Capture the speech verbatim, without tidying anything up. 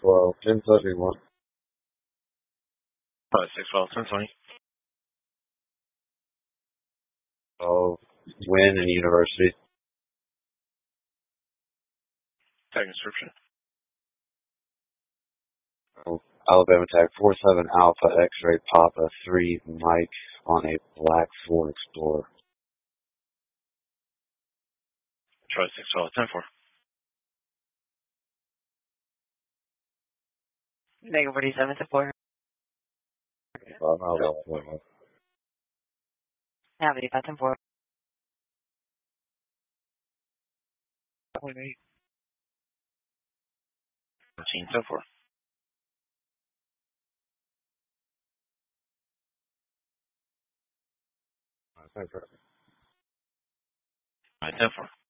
twelve, ten thirty-one. Five, six, twelve, ten, twenty. twelve, Win and University. Tag description. Oh, Alabama tag four seven Alpha X-ray Papa three Mike on a black Ford Explorer. Try six, twelve, ten, four. Negative forty-seven to four. Well, I'm out of four. Navigate five ten four. Point eight. Fourteen, ten, four. Thanks, Nine, ten, four.